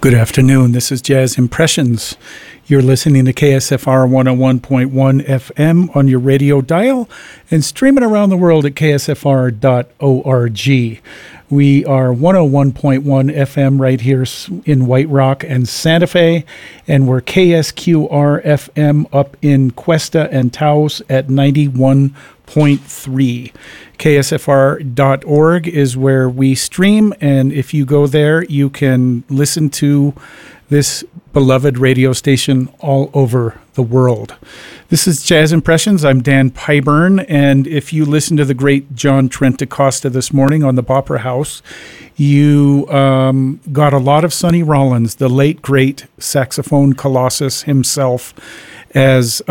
Good afternoon. This is Jazz Impressions. You're listening to KSFR 101.1 FM on your radio dial and streaming around the world at ksfr.org. We are 101.1 FM right here in White Rock and Santa Fe, and we're KSQR FM up in Cuesta and Taos at 91.3. KSFR.org is where we stream, and if you go there, you can listen to this beloved radio station all over the world. This is Jazz Impressions. I'm Dan Pyburn, and if you listen to the great John Trent Acosta this morning on the Opera House, you got a lot of Sonny Rollins, the late great saxophone colossus himself, as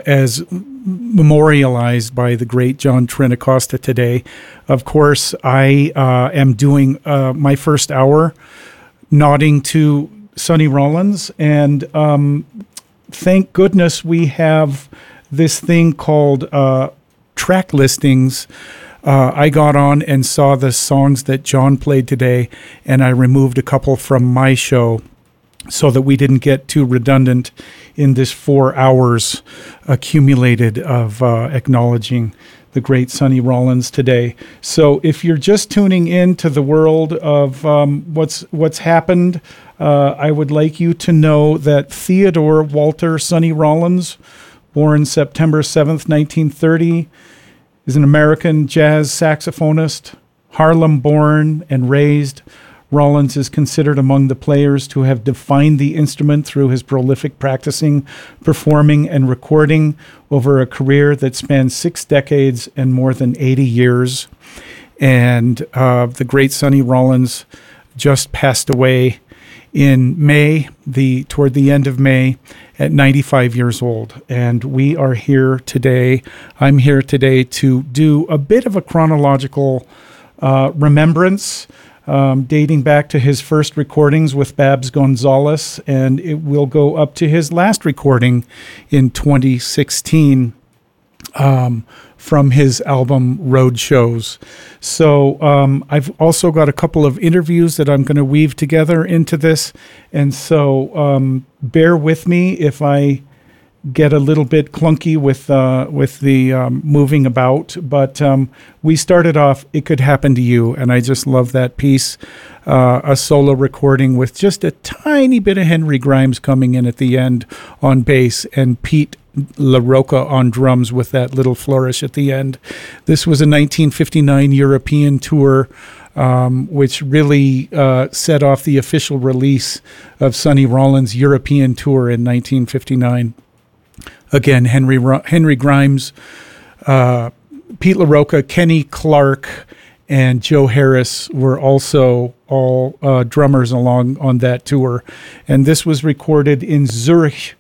memorialized by the great John Trent Acosta today. Of course, I am doing my first hour nodding to Sonny Rollins, and thank goodness we have this thing called track listings. I got on and saw the songs that John played today, and I removed a couple from my show so that we didn't get too redundant in this 4 hours accumulated of acknowledging the great Sonny Rollins today. So if you're just tuning in to the world of what's happened, I would like you to know that Theodore Walter Sonny Rollins, born September 7th, 1930, is an American jazz saxophonist, Harlem-born and raised. Rollins is considered among the players to have defined the instrument through his prolific practicing, performing, and recording over a career that spans 6 decades and more than 80 years. And the great Sonny Rollins just passed away in May, toward the end of May, at 95 years old. And we are here today. I'm here today to do a bit of a chronological remembrance, dating back to his first recordings with Babs Gonzalez, and it will go up to his last recording in 2016 from his album Road Shows. So I've also got a couple of interviews that I'm going to weave together into this, and so bear with me if I get a little bit clunky with the moving about, but we started off It Could Happen to You, and I just love that piece, a solo recording with just a tiny bit of Henry Grimes coming in at the end on bass, and Pete LaRocca on drums with that little flourish at the end. This was a 1959 European tour, which really set off the official release of Sonny Rollins' European tour in 1959. Again, Henry Grimes, Pete LaRocca, Kenny Clark, and Joe Harris were also all drummers along on that tour. And this was recorded in Zurich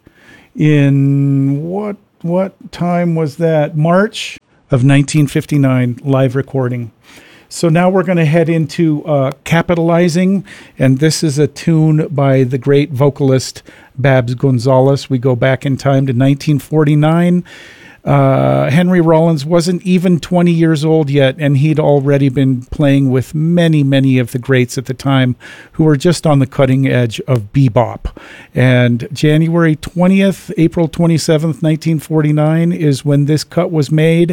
in what time was that? March of 1959, live recording. So now we're going to head into Capitalizing, and this is a tune by the great vocalist Babs Gonzalez. We go back in time to 1949. Henry Rollins wasn't even 20 years old yet, and he'd already been playing with many, many of the greats at the time who were just on the cutting edge of bebop. And January 20th, April 27th, 1949 is when this cut was made.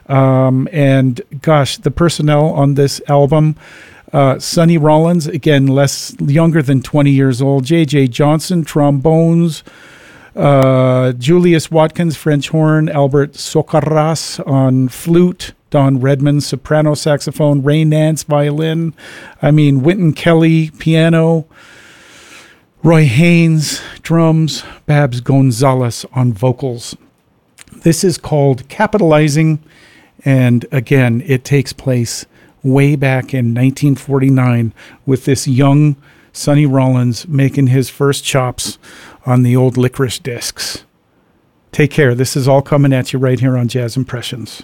And gosh, the personnel on this album, Sonny Rollins, again, younger than 20 years old, J.J. Johnson, trombones, Julius Watkins, French horn, Albert Socarras on flute, Don Redmond, soprano saxophone, Ray Nance, violin, Wynton Kelly, piano, Roy Haynes, drums, Babs Gonzalez on vocals. This is called Capitalizing, and again, it takes place way back in 1949 with this young Sonny Rollins making his first chops on the old licorice discs. Take care. This is all coming at you right here on Jazz Impressions.